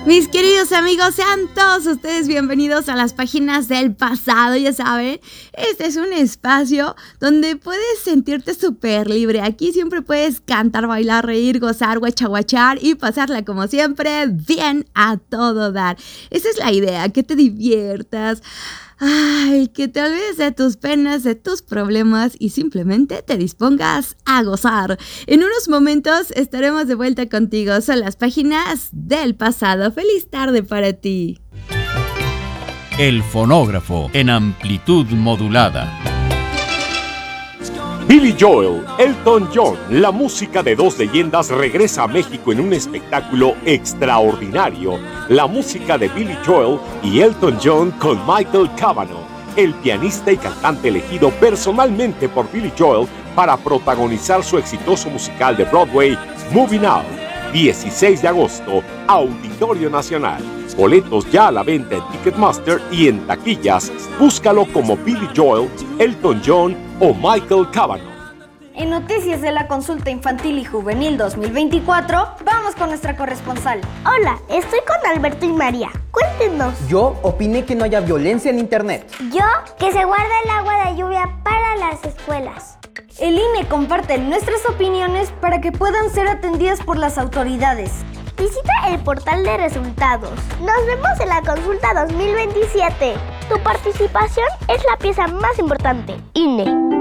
Mis queridos amigos, sean todos ustedes bienvenidos a las páginas del pasado. Ya saben, este es un espacio donde puedes sentirte súper libre. Aquí siempre puedes cantar, bailar, reír, gozar, guachaguachar y pasarla como siempre bien a todo dar. Esa es la idea, que te diviertas. Ay, que te olvides de tus penas, de tus problemas y simplemente te dispongas a gozar. En unos momentos estaremos de vuelta contigo. Son las páginas del pasado. ¡Feliz tarde para ti! El fonógrafo en amplitud modulada. Billy Joel, Elton John, la música de dos leyendas regresa a México en un espectáculo extraordinario. La música de Billy Joel y Elton John con Michael Cavanaugh, el pianista y cantante elegido personalmente por Billy Joel para protagonizar su exitoso musical de Broadway, Moving Out. 16 de agosto, Auditorio Nacional. Boletos ya a la venta en Ticketmaster y en taquillas. Búscalo como Billy Joel, Elton John o Michael Cavanaugh. En noticias de la consulta infantil y juvenil 2024, vamos con nuestra corresponsal. Hola, estoy con Alberto y María. Cuéntenos. Yo opiné que no haya violencia en internet. Yo, que se guarda el agua de lluvia para las escuelas. El INE comparte nuestras opiniones para que puedan ser atendidas por las autoridades. Visita el portal de resultados. Nos vemos en la consulta 2027. Tu participación es la pieza más importante. INE.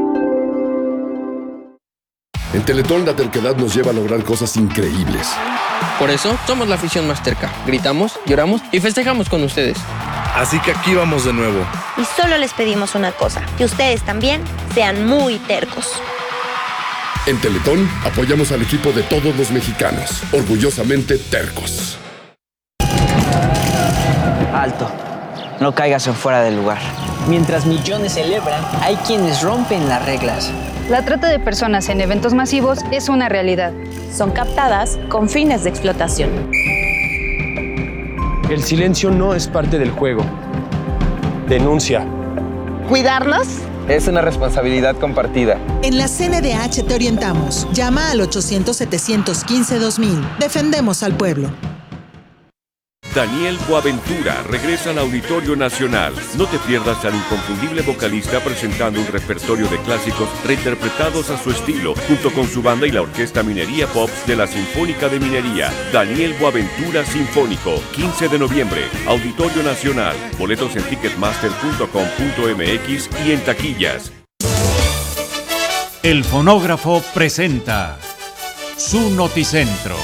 En Teletón la terquedad nos lleva a lograr cosas increíbles. Por eso somos la afición más terca. Gritamos, lloramos y festejamos con ustedes. Así que aquí vamos de nuevo. Y solo les pedimos una cosa, que ustedes también sean muy tercos. En Teletón apoyamos al equipo de todos los mexicanos, orgullosamente tercos. Alto, no caigas en fuera del lugar. Mientras millones celebran, hay quienes rompen las reglas. La trata de personas en eventos masivos es una realidad. Son captadas con fines de explotación. El silencio no es parte del juego. Denuncia. ¿Cuidarlos? Es una responsabilidad compartida. En la CNDH te orientamos. Llama al 800-715-2000. Defendemos al pueblo. Daniel Boaventura regresa al Auditorio Nacional. No te pierdas al inconfundible vocalista presentando un repertorio de clásicos reinterpretados a su estilo, junto con su banda y la Orquesta Minería Pops de la Sinfónica de Minería. Daniel Boaventura Sinfónico, 15 de noviembre, Auditorio Nacional. Boletos en ticketmaster.com.mx y en taquillas. El fonógrafo presenta su noticentro.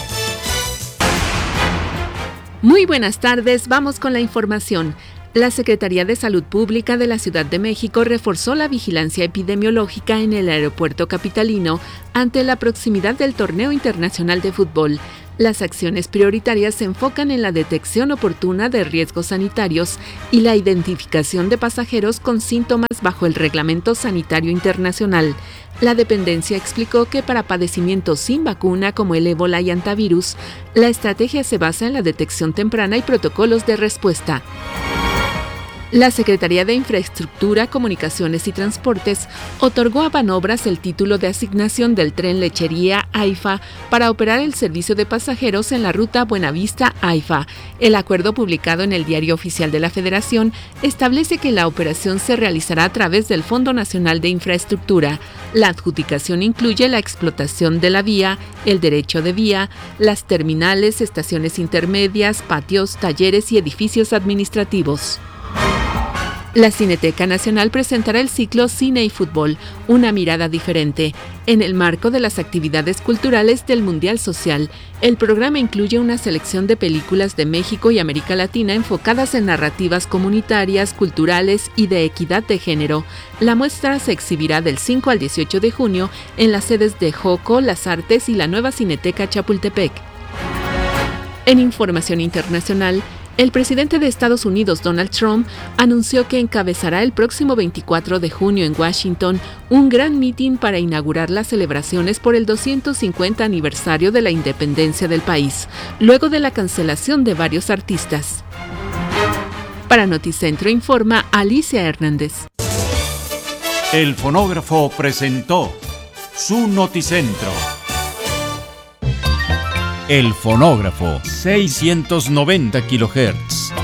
Muy buenas tardes, vamos con la información. La Secretaría de Salud Pública de la Ciudad de México reforzó la vigilancia epidemiológica en el aeropuerto capitalino ante la proximidad del Torneo Internacional de Fútbol. Las acciones prioritarias se enfocan en la detección oportuna de riesgos sanitarios y la identificación de pasajeros con síntomas bajo el Reglamento Sanitario Internacional. La dependencia explicó que para padecimientos sin vacuna como el ébola y antivirus, la estrategia se basa en la detección temprana y protocolos de respuesta. La Secretaría de Infraestructura, Comunicaciones y Transportes otorgó a Banobras el título de asignación del tren Lechería AIFA para operar el servicio de pasajeros en la ruta Buenavista-AIFA. El acuerdo publicado en el Diario Oficial de la Federación establece que la operación se realizará a través del Fondo Nacional de Infraestructura. La adjudicación incluye la explotación de la vía, el derecho de vía, las terminales, estaciones intermedias, patios, talleres y edificios administrativos. La Cineteca Nacional presentará el ciclo Cine y Fútbol, una mirada diferente. En el marco de las actividades culturales del Mundial Social, el programa incluye una selección de películas de México y América Latina enfocadas en narrativas comunitarias, culturales y de equidad de género. La muestra se exhibirá del 5 al 18 de junio en las sedes de Joco, Las Artes y la nueva Cineteca Chapultepec. En información internacional, el presidente de Estados Unidos, Donald Trump, anunció que encabezará el próximo 24 de junio en Washington un gran mitin para inaugurar las celebraciones por el 250 aniversario de la independencia del país, luego de la cancelación de varios artistas. Para Noticentro informa Alicia Hernández. El fonógrafo presentó su Noticentro. El fonógrafo, 690 kHz.